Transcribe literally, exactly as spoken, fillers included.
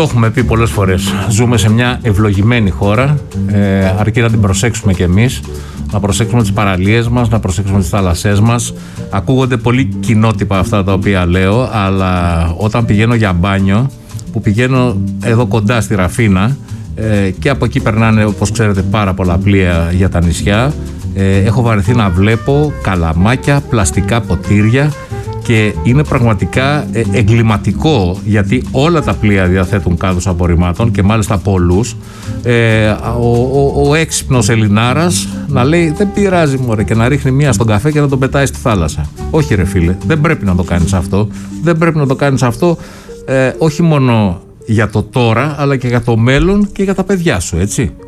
Το έχουμε πει πολλές φορές. Ζούμε σε μια ευλογημένη χώρα, ε, αρκεί να την προσέξουμε κι εμείς, να προσέξουμε τις παραλίες μας, να προσέξουμε τις θάλασσές μας. Ακούγονται πολύ κοινότυπα αυτά τα οποία λέω, αλλά όταν πηγαίνω για μπάνιο, που πηγαίνω εδώ κοντά στη Ραφίνα, ε, και από εκεί περνάνε, όπως ξέρετε, πάρα πολλά πλοία για τα νησιά, ε, έχω βαρεθεί να βλέπω καλαμάκια, πλαστικά ποτήρια. Και είναι πραγματικά εγκληματικό, γιατί όλα τα πλοία διαθέτουν κάδους απορριμμάτων και μάλιστα πολλούς. Ε, ο, ο, ο έξυπνος Ελληνάρας να λέει δεν πειράζει μωρέ, και να ρίχνει μία στον καφέ και να τον πετάει στη θάλασσα. Όχι ρε φίλε, δεν πρέπει να το κάνεις αυτό. Δεν πρέπει να το κάνεις αυτό, ε, όχι μόνο για το τώρα, αλλά και για το μέλλον και για τα παιδιά σου, έτσι.